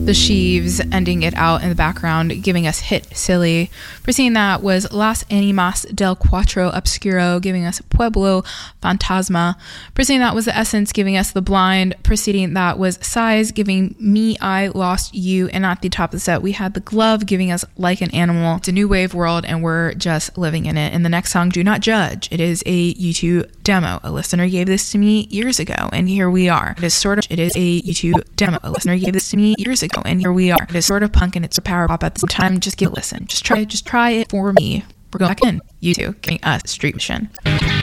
The Sheaves ending it out in the background, giving us Hit Silly. Preceding that was Las Animas del Cuatro Obscuro, giving us Pueblo Fantasma. Preceding that was The Essence, giving us The Blind. Preceding that was Size, giving Me, I Lost You. And at the top of the set, we had The Glove, giving us Like an Animal. It's a new wave world, and we're just living in it. And the next song, Do Not Judge. It is a YouTube demo. A listener gave this to me years ago, and here we are. It is a YouTube demo. A listener gave this to me years ago, and here we are. It is sort of punk and it's a power pop at the same time. Just give it a listen. Just try it for me. We're going back in. YouTube, getting us Street Mission.